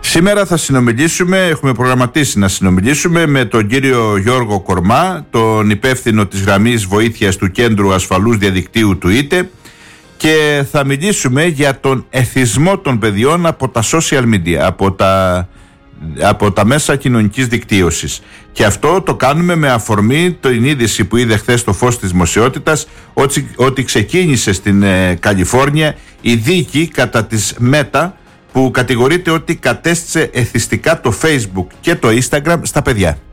Σήμερα θα συνομιλήσουμε, έχουμε προγραμματίσει να συνομιλήσουμε με τον κύριο Γιώργο Κορμά, τον υπεύθυνο της γραμμής βοήθειας του Κέντρου Ασφαλούς Διαδικτύου του ΙΤΕ, και θα μιλήσουμε για τον εθισμό των παιδιών από τα social media, από τα μέσα κοινωνικής δικτύωσης. Και αυτό το κάνουμε με αφορμή την είδηση που είδε χθες στο φως της δημοσιότητας, ότι ξεκίνησε στην Καλιφόρνια η δίκη κατά της Meta, που κατηγορείται ότι κατέστησε εθιστικά το Facebook και το Instagram στα παιδιά.